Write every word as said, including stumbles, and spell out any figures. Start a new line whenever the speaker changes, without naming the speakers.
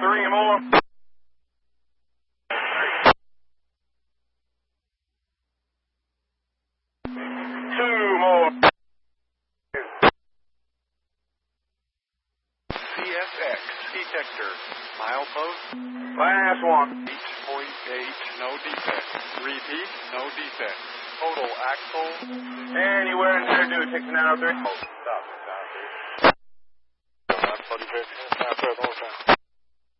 Three more. Two more.
C S X detector. Milepost.
Last one.
eight point eight, no defect. Repeat, no defect. Total axle.
Anywhere in there, do six nine oh three.
Stop, stop, dude. I'm forty-fifth. Stop there the whole time.